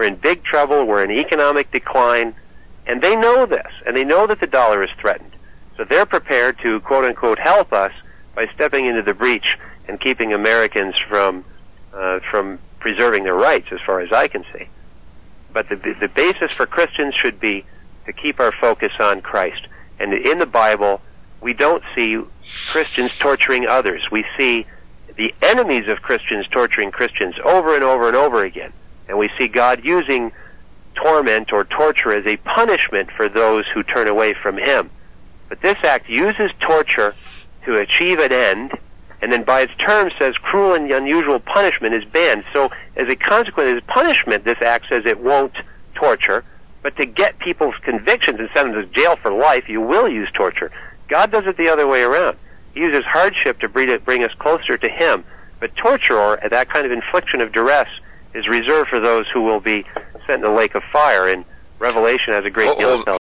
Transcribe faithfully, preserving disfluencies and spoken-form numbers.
We're in big trouble. We're in economic decline. And they know this, and they know that the dollar is threatened. So they're prepared to, quote-unquote, help us by stepping into the breach and keeping Americans from uh, from preserving their rights, as far as I can see. But the, the basis for Christians should be to keep our focus on Christ. And in the Bible, we don't see Christians torturing others. We see the enemies of Christians torturing Christians over and over and over again. And we see God using torment or torture as a punishment for those who turn away from Him. But this act uses torture to achieve an end, and then by its terms says cruel and unusual punishment is banned. So as a consequence, as punishment, this act says it won't torture, but to get people's convictions and send them to jail for life, you will use torture. God does it the other way around. He uses hardship to bring us closer to Him. But torture, or that kind of infliction of duress, is reserved for those who will be sent in the lake of fire. And Revelation has a great Hold, deal of hold,